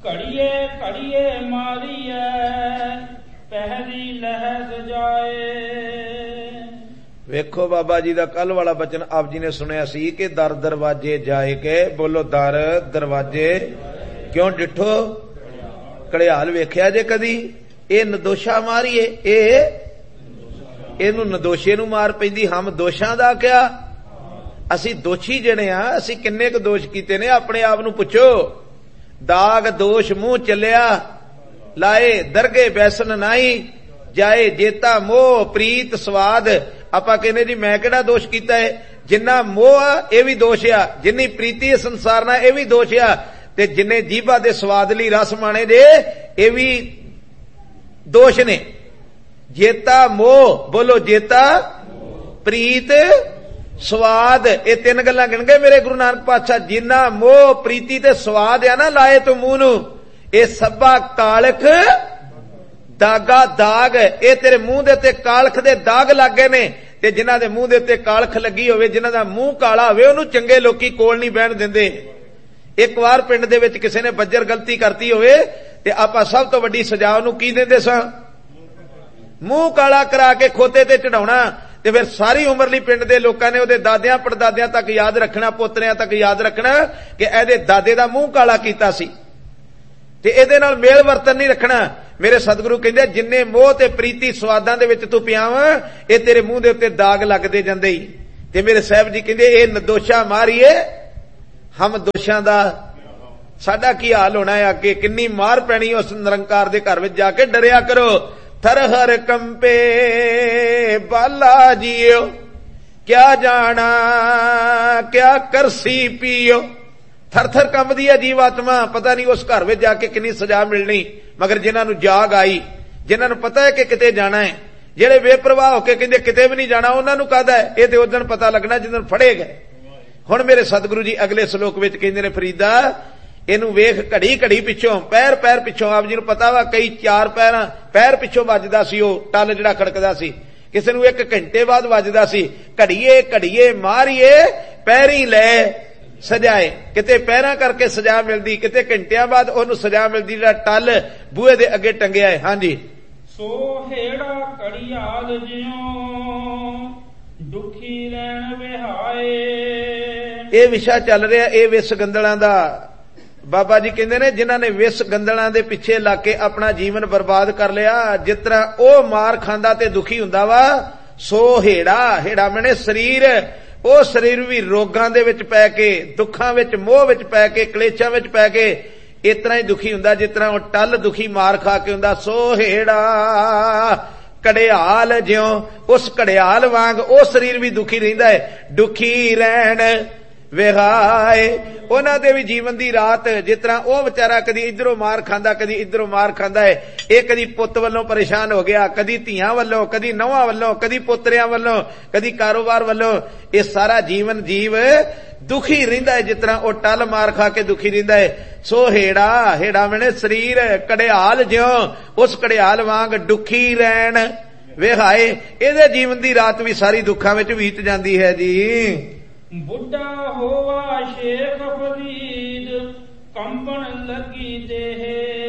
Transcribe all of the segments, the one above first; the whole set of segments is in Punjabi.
ਘੜੀਏ ਘੜੀਏ ਮਾਰੀਐ ਪਹਿਰੀ ਲਹਿ ਸਜਾਏ। ਵੇਖੋ ਬਾਬਾ ਜੀ ਦਾ ਕੱਲ ਵਾਲਾ ਬਚਨ ਆਪ ਜੀ ਨੇ ਸੁਣਿਆ ਸੀ ਕਿ ਦਰ ਦਰਵਾਜੇ ਜਾਏ ਕੇ, ਬੋਲੋ ਦਰ ਦਰਵਾਜੇ ਕਿਉਂ ਡਿਠੋ ਘੜਿਆਲ ਵੇਖਿਆ ਜੇ ਕਦੀ? ਇਹ ਨਦੋਸ਼ਾ ਮਾਰੀਏ, ਇਹਨੂੰ ਨਦੋਸ਼ੇ ਨੂੰ ਮਾਰ ਪੈਂਦੀ। ਹਮ ਦੋਸ਼ਾਂ ਦਾ ਕਿਆ, ਅਸੀਂ ਦੋਸ਼ੀ ਜਿਹੜੇ ਆ, ਅਸੀਂ ਕਿੰਨੇ ਕੁ ਦੋਸ਼ ਕੀਤੇ ਨੇ? ਆਪਣੇ ਆਪ ਨੂੰ ਪੁੱਛੋ। ਦਾਗ ਦੋਸ਼ ਮੂੰਹ ਚੱਲਿਆ ਲਾਏ, ਦਰਗੇ ਬੈਸਨ ਨਾਈ ਜਾਏ, ਜੇਤਾ ਮੋਹ ਪ੍ਰੀਤ ਸਵਾਦ। ਆਪਾਂ ਕਹਿੰਦੇ ਜੀ ਮੈਂ ਕਿਹੜਾ ਦੋਸ਼ ਕੀਤਾ ਹੈ? ਜਿੰਨਾ ਮੋਹ ਆ ਇਹ ਵੀ ਦੋਸ਼ ਆ, ਜਿੰਨੀ ਪ੍ਰੀਤੀ ਸੰਸਾਰ ਨਾਲ ਇਹ ਵੀ ਦੋਸ਼ ਆ, ਤੇ ਜਿੰਨੇ ਜੀਭਾ ਦੇ ਸਵਾਦ ਲਈ ਰਸ ਮਾਣੇ ਜੇ ਇਹ ਵੀ ਦੋਸ਼ ਨੇ। ਜੇਤਾ ਮੋਹ, ਬੋਲੋ ਜੇਤਾ ਪ੍ਰੀਤ ਸਵਾਦ, ਇਹ ਤਿੰਨ ਗੱਲਾਂ ਗਿਣ ਗਏ ਮੇਰੇ ਗੁਰੂ ਨਾਨਕ ਪਾਤਸ਼ਾਹ। ਜਿੰਨਾ ਮੋਹ ਪ੍ਰੀਤੀ ਤੇ ਸਵਾਦ ਆ ਨਾ ਲਾਏ ਤੂੰ ਮੂੰਹ ਨੂੰ, ਇਹ ਸਭਾ ਕਾਲਖ ਦਾਗਾ ਦਾਗ, ਇਹ ਤੇਰੇ ਮੂੰਹ ਦੇ ਉੱਤੇ ਕਾਲਖ ਦੇ ਦਾਗ ਲੱਗੇ ਨੇ। ਤੇ ਜਿਨ੍ਹਾਂ ਦੇ ਮੂੰਹ ਦੇ ਉੱਤੇ ਕਾਲਖ ਲੱਗੀ ਹੋਵੇ, ਜਿਨ੍ਹਾਂ ਦਾ ਮੂੰਹ ਕਾਲਾ ਹੋਵੇ, ਉਹਨੂੰ ਚੰਗੇ ਲੋਕੀ ਕੋਲ ਨਹੀਂ ਬਹਿਣ ਦਿੰਦੇ। ਇੱਕ ਵਾਰ ਪਿੰਡ ਦੇ ਵਿੱਚ ਕਿਸੇ ਨੇ ਬੱਜਰ ਗਲਤੀ ਕਰਤੀ ਹੋਵੇ ਤੇ ਆਪਾਂ ਸਭ ਤੋਂ ਵੱਡੀ ਸਜ਼ਾ ਉਹਨੂੰ ਕੀ ਦਿੰਦੇ ਸਾਂ? ਮੂੰਹ ਕਾਲਾ ਕਰਾ ਕੇ ਖੋਤੇ ਤੇ ਚੜਾਉਣਾ। ਤੇ ਫਿਰ ਸਾਰੀ ਉਮਰ ਲਈ ਪਿੰਡ ਦੇ ਲੋਕਾਂ ਨੇ ਉਹਦੇ ਦਾਦਿਆਂ ਪੜਦਾਦਿਆਂ ਤੱਕ ਯਾਦ ਰੱਖਣਾ, ਪੋਤਰਿਆਂ ਤੱਕ ਯਾਦ ਰੱਖਣਾ ਕਿ ਇਹਦੇ ਦਾਦੇ ਦਾ ਮੂੰਹ ਕਾਲਾ ਕੀਤਾ ਸੀ, ਤੇ ਇਹਦੇ ਨਾਲ ਮੇਲ ਵਰਤਨ ਨਹੀਂ ਰੱਖਣਾ। ਮੇਰੇ ਸਤਿਗੁਰੂ ਕਹਿੰਦੇ ਜਿੰਨੇ ਮੋਹ ਤੇ ਪ੍ਰੀਤੀ ਸਵਾਦਾਂ ਦੇ ਵਿੱਚ ਤੂੰ ਪਿਆ ਵਾ, ਇਹ ਤੇਰੇ ਮੂੰਹ ਦੇ ਉੱਤੇ ਦਾਗ ਲੱਗਦੇ ਜਾਂਦੇ ਹੀ। ਤੇ ਮੇਰੇ ਸਾਹਿਬ ਜੀ ਕਹਿੰਦੇ ਇਹ ਨਦੋਸ਼ਾ ਮਾਰੀਏ, ਹਮ ਦੋਸ਼ਾਂ ਦਾ ਸਾਡਾ ਕੀ ਹਾਲ ਹੋਣਾ ਹੈ ਅੱਗੇ? ਕਿੰਨੀ ਮਾਰ ਪੈਣੀ ਉਸ ਨਿਰੰਕਾਰ ਦੇ ਘਰ ਵਿੱਚ ਜਾ ਕੇ। ਡਰਿਆ ਕਰੋ। ਥਰ ਹਰ ਕੰਪੇ ਬਾਲਾ ਜੀਓ, ਕਿਆ ਜਾਣਾ ਕਿਆ ਕਰਸੀ ਪੀਓ। ਥਰ ਥਰ ਕੰਬਦੀ ਹੈ ਜੀਵਾਤਮਾ, ਪਤਾ ਨਹੀਂ ਉਸ ਘਰ ਵਿੱਚ ਜਾ ਕੇ ਕਿੰਨੀ ਸਜ਼ਾ ਮਿਲਣੀ। ਮਗਰ ਜਿਨ੍ਹਾਂ ਨੂੰ ਜਾਗ ਆਈ, ਜਿਨ੍ਹਾਂ ਨੂੰ ਪਤਾ ਹੈ ਕਿ ਕਿਤੇ ਜਾਣਾ ਹੈ, ਜਿਹੜੇ ਬੇਪਰਵਾਹ ਹੋ ਕੇ ਕਹਿੰਦੇ ਕਿਤੇ ਵੀ ਨਹੀਂ ਜਾਣਾ, ਉਹਨਾਂ ਨੂੰ ਕਾਹਦਾ ਹੈ? ਇਹ ਤੇ ਉਸ ਦਿਨ ਪਤਾ ਲੱਗਣਾ ਜਿਸ ਦਿਨ ਫੜੇ ਗਏ। ਹੁਣ ਮੇਰੇ ਸਤਿਗੁਰੂ ਜੀ ਅਗਲੇ ਸ਼ਲੋਕ ਵਿੱਚ ਕਹਿੰਦੇ ਨੇ, ਫਰੀਦਾ ਇਹਨੂੰ ਵੇਖ ਘੜੀ ਘੜੀ ਪਿੱਛੋਂ, ਪੈਰ ਪੈਰ ਪਿੱਛੋਂ। ਆਪ ਜੀ ਨੂੰ ਪਤਾ ਵਾ ਕਈ 4 ਪੈਰ ਪਿੱਛੋਂ ਵੱਜਦਾ ਸੀ ਉਹ ਟੱਲ ਜਿਹੜਾ ਖੜਕਦਾ ਸੀ, ਕਿਸੇ ਨੂੰ 1 ਘੰਟੇ ਬਾਅਦ ਵੱਜਦਾ ਸੀ। ਘੜੀਏ ਘੜੀਏ ਮਾਰੀਏ ਪੈਰੀ ਲੈ ਸਜਾਏ। ਕਿਤੇ ਪੈਰਾਂ ਕਰਕੇ ਸਜ਼ਾ ਮਿਲਦੀ, ਕਿਤੇ ਘੰਟਿਆਂ ਬਾਅਦ ਉਹਨੂੰ ਸਜ਼ਾ ਮਿਲਦੀ, ਜਿਹੜਾ ਟੱਲ ਬੂਹੇ ਦੇ ਅੱਗੇ ਟੰਗਿਆ ਹੈ। ਹਾਂਜੀ। ਸੋ ਹੇੜਾ ਘੜੀਆਲ ਜਿਉ ਦੁਖੀ ਰਹਿਣ ਵਿਹਾਏ। ਇਹ ਵਿਸ਼ਾ ਚੱਲ ਰਿਹਾ, ਇਹ ਵਿਸ ਗੰਦਲਾਂ ਦਾ। ਬਾਬਾ ਜੀ ਕਹਿੰਦੇ ਨੇ ਜਿਨ੍ਹਾਂ ਨੇ ਵਿਸ ਗੰਦਲਾਂ ਦੇ ਪਿੱਛੇ ਲੱਗ ਕੇ ਆਪਣਾ ਜੀਵਨ ਬਰਬਾਦ ਕਰ ਲਿਆ, ਜਿਸ ਤਰ੍ਹਾਂ ਉਹ ਮਾਰ ਖਾਂਦਾ ਤੇ ਦੁਖੀ ਹੁੰਦਾ ਵਾ, ਸੋ ਹੇੜਾ, ਹੇੜਾ ਮੈਨੇ ਸਰੀਰ, ਉਹ ਸਰੀਰ ਵੀ ਰੋਗਾਂ ਦੇ ਵਿੱਚ ਪੈ ਕੇ, ਦੁੱਖਾਂ ਵਿੱਚ, ਮੋਹ ਵਿੱਚ ਪੈ ਕੇ, ਕਲੇਸ਼ਾਂ ਵਿੱਚ ਪੈ ਕੇ ਇਸ ਤਰ੍ਹਾਂ ਹੀ ਦੁਖੀ ਹੁੰਦਾ ਜਿਸ ਤਰ੍ਹਾਂ ਉਹ ਟੱਲ ਦੁਖੀ ਮਾਰ ਖਾ ਕੇ ਹੁੰਦਾ। ਸੋ ਹੇੜਾ ਘੜਿਆਲ ਜਿਉਂ, ਉਸ ਘੜਿਆਲ ਵਾਂਗ ਉਹ ਸਰੀਰ ਵੀ ਦੁਖੀ ਰਹਿੰਦਾ ਹੈ। ਦੁਖੀ ਰਹਿਣ ਵਿਹਾਏ, ਉਹਨਾਂ ਦੇ ਵੀ ਜੀਵਨ ਦੀ ਰਾਤ, ਜਿਸ ਤਰ੍ਹਾਂ ਉਹ ਵਿਚਾਰਾ ਕਦੀ ਇਧਰੋਂ ਮਾਰ ਖਾਂਦਾ, ਕਦੀ ਇਧਰੋਂ ਮਾਰ ਖਾਂਦਾ ਹੈ। ਇਹ ਕਦੀ ਪੁੱਤ ਵੱਲੋਂ ਪਰੇਸ਼ਾਨ ਹੋ ਗਿਆ, ਕਦੀ ਧੀਆਂ ਵੱਲੋਂ, ਕਦੀ ਨਹੁੰਆਂ ਵੱਲੋਂ, ਕਦੀ ਪੋਤਰਿਆਂ ਵੱਲੋਂ, ਕਦੀ ਕਾਰੋਬਾਰ ਵੱਲੋਂ। ਇਹ ਸਾਰਾ ਜੀਵਨ ਜੀਵ ਦੁਖੀ ਰਹਿੰਦਾ ਹੈ, ਜਿਸ ਤਰ੍ਹਾਂ ਉਹ ਟੱਲ ਮਾਰ ਖਾ ਕੇ ਦੁਖੀ ਰਹਿੰਦਾ ਹੈ। ਸੋ ਹੇੜਾ, ਹੇੜਾ ਮੈਨੇ ਸਰੀਰ, ਘੜਿਆਲ ਜਿਉਂ, ਉਸ ਘੜਿਆਲ ਵਾਂਗ ਦੁਖੀ ਰਹਿਣ ਵਿਹਾਏ। ਇਹਦੇ ਜੀਵਨ ਦੀ ਰਾਤ ਵੀ ਸਾਰੀ ਦੁੱਖਾਂ ਵਿੱਚ ਬੀਤ ਜਾਂਦੀ ਹੈ ਜੀ। ਬੁੱਢਾ ਹੋਵਾ ਸ਼ੇਖ ਫਰੀਦ ਕੰਬਣ ਲੱਗੀ ਦੇਹ।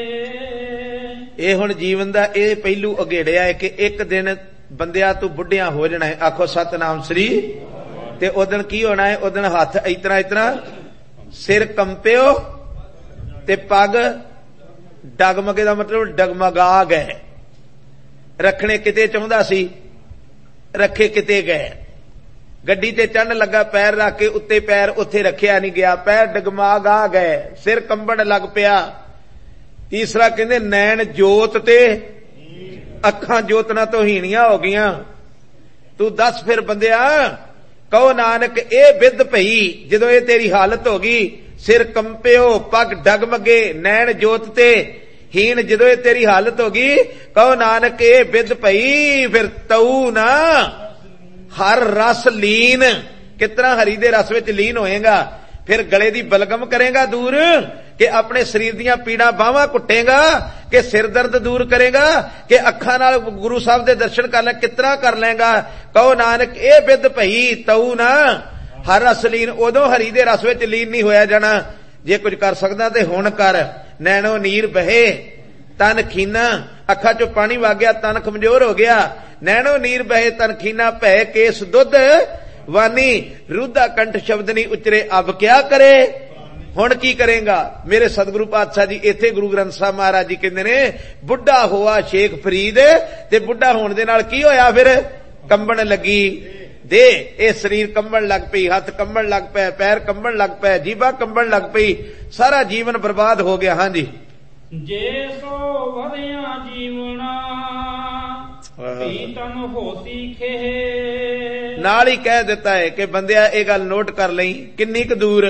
ਇਹ ਹੁਣ ਜੀਵਨ ਦਾ ਇਹ ਪਹਿਲੂ ਅਗੇੜਿਆ ਹੈ ਕਿ ਇੱਕ ਦਿਨ ਬੰਦਿਆਂ ਤੂੰ ਬੁੱਢਿਆਂ ਹੋ ਜਾਣਾ ਹੈ। ਆਖੋ ਸਤਨਾਮ ਸ੍ਰੀ। ਤੇ ਉਦਣ ਕੀ ਹੋਣਾ ਹੈ? ਉਦਣ ਹੱਥ ਇਤਨਾ ਇਤਨਾ, ਸਿਰ ਕੰਪਿਓ ਤੇ ਪੱਗ ਡਗਮਗੇ ਦਾ ਮਤਲਬ ਡਗਮਗਾ ਗਏ। ਰੱਖਣੇ ਕਿਤੇ ਚਾਹੁੰਦਾ ਸੀ, ਰੱਖੇ ਕਿਤੇ ਗਏ। ਗੱਡੀ ਤੇ ਚੜ੍ਹਨ ਲੱਗਾ, ਪੈਰ ਰੱਖ ਕੇ ਉੱਤੇ ਪੈਰ ਉੱਥੇ ਰੱਖਿਆ ਨਹੀਂ ਗਿਆ, ਪੈਰ ਡਗਮਗਾ ਗਏ, ਸਿਰ ਕੰਬਣ ਲੱਗ ਪਿਆ। ਤੀਸਰਾ ਕਹਿੰਦੇ ਨੈਣ ਜੋਤ ਤੇ ਅੱਖਾਂ ਜੋਤਨਾ ਤੋਂ ਹੀਣੀਆਂ ਹੋ ਗਈਆਂ। ਤੂੰ ਦੱਸ ਫਿਰ ਬੰਦਿਆ, ਕਹੋ ਨਾਨਕ ਇਹ ਬਿੱਦ ਪਈ ਜਦੋਂ ਇਹ ਤੇਰੀ ਹਾਲਤ ਹੋ ਗਈ, ਸਿਰ ਕੰਪਿਓ ਪੱਗ ਡਗਮਗੇ ਨੈਣ ਜੋਤ ਤੇ ਹੀਣ, ਜਦੋਂ ਇਹ ਤੇਰੀ ਹਾਲਤ ਹੋ ਗਈ, ਕਹੋ ਨਾਨਕ ਇਹ ਬਿੱਦ ਪਈ। ਫਿਰ ਤਊ ਨਾ ਹਰ ਰਸ ਲੀਨ, ਕਿਤਨਾ ਹਰੀ ਦੇ ਰਸ ਵਿੱਚ ਲੀਨ ਹੋਏਗਾ। ਫਿਰ ਗਲੇ ਦੀ ਬਲਗਮ ਕਰੇਗਾ ਦੂਰ, ਕਿ ਆਪਣੇ ਸਰੀਰ ਦੀਆਂ ਪੀੜਾਂ ਬਾਹਾਂ ਘੁੱਟੇਗਾ, ਕਿ ਸਿਰ ਦਰਦ ਦੂਰ ਕਰੇਗਾ, ਕਿ ਅੱਖਾਂ ਨਾਲ ਗੁਰੂ ਸਾਹਿਬ ਦੇ ਦਰਸ਼ਨ ਕਰ ਲੈ, ਕਿਤਨਾ ਕਰ ਲੇਗਾ। ਕਹੋ ਨਾਨਕ ਇਹ ਬਿੱਦ ਭਈ ਤਊ ਨਾ ਹਰ ਰਸ ਲੀਨ। ਉਦੋਂ ਹਰੀ ਦੇ ਰਸ ਵਿੱਚ ਲੀਨ ਨਹੀਂ ਹੋਇਆ ਜਾਣਾ। ਜੇ ਕੁਝ ਕਰ ਸਕਦਾ ਤੇ ਹੁਣ ਕਰ, ਨੈਣੋ ਨੀਰ ਬਹੇ ਤਨ ਖੀਨਾ, ਅੱਖਾਂ ਚੋਂ ਪਾਣੀ ਵਗ ਗਿਆ, ਤਨ ਕਮਜ਼ੋਰ ਹੋ ਗਿਆ। ਨੈਣੋ ਨੀਰ ਬਹੇ ਤਨ ਖੀਨਾ, ਭੈ ਕੇਸ ਦੁੱਧ ਵਾਨੀ, ਰੁੱਧਾ ਕੰਠ ਸ਼ਬਦ ਨਹੀਂ ਉਚਰੇ, ਅਬ ਕਿਆ ਕਰੇ। ਹੁਣ ਕੀ ਕਰੇਗਾ। ਮੇਰੇ ਸਤਿਗੁਰੂ ਪਾਤਸ਼ਾਹ ਜੀ ਇੱਥੇ ਗੁਰੂ ਗ੍ਰੰਥ ਸਾਹਿਬ ਮਹਾਰਾਜ ਜੀ ਕਹਿੰਦੇ ਨੇ, ਬੁੱਢਾ ਹੋਆ ਸ਼ੇਖ ਫਰੀਦ, ਤੇ ਬੁੱਢਾ ਹੋਣ ਦੇ ਨਾਲ ਕੀ ਹੋਇਆ ਫਿਰ, ਕੰਬਣ ਲੱਗੀ ਦੇ। ਇਹ ਸਰੀਰ ਕੰਬਣ ਲੱਗ ਪਈ, ਹੱਥ ਕੰਬਣ ਲੱਗ ਪਏ, ਪੈਰ ਕੰਬਣ ਲੱਗ ਪਏ, ਜੀਭਾ ਕੰਬਣ ਲੱਗ ਪਈ, ਸਾਰਾ ਜੀਵਨ ਬਰਬਾਦ ਹੋ ਗਿਆ। ਹਾਂਜੀ, ਜੇ ਸੋ ਵਧਿਆ ਜੀਵਨਾ ਪੀਤਨ ਹੋਤੀ ਖੇ। ਨਾਲ ਹੀ ਕਹਿ ਦਿੱਤਾ ਹੈ ਕਿ ਬੰਦਿਆ ਇਹ ਗੱਲ ਨੋਟ ਕਰ ਲਈ, ਕਿੰਨੀ ਕੁ ਦੂਰ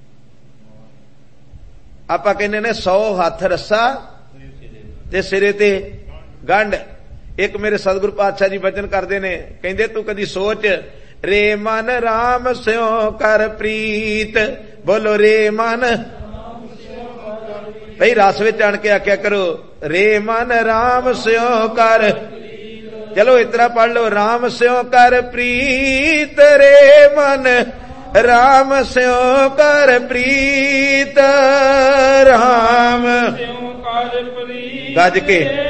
ਆਪਾਂ ਕਹਿੰਦੇ ਨੇ 100 ਹੱਥ ਰੱਸਾ ਤੇ ਸਿਰੇ ਤੇ ਗੰਢ। ਇੱਕ ਮੇਰੇ ਸਤਿਗੁਰੂ ਪਾਤਸ਼ਾਹ ਜੀ ਬਚਨ ਕਰਦੇ ਨੇ, ਕਹਿੰਦੇ ਤੂੰ ਕਦੀ ਸੋਚ, ਰੇ ਮਨ ਰਾਮ ਸਿਓ ਕਰ ਪ੍ਰੀਤ। ਬੋਲੋ ਰੇ ਮਨ, ਭਈ ਰਸ ਵਿੱਚ ਆਣ ਕੇ ਆਖਿਆ ਕਰੋ, ਰੇ ਮਨ ਰਾਮ ਸਿਓ ਕਰ। ਚਲੋ ਇਤਨਾ ਪੜ ਲਓ, ਰਾਮ ਸਿਓ ਕਰ ਪ੍ਰੀਤ, ਰੇ ਮਨ ਰਾਮ ਸਿਓ ਕਰ ਪ੍ਰੀਤ, ਰਾਮ ਸਿਓ ਕਰ ਪ੍ਰੀਤ, ਗੱਜ ਕੇ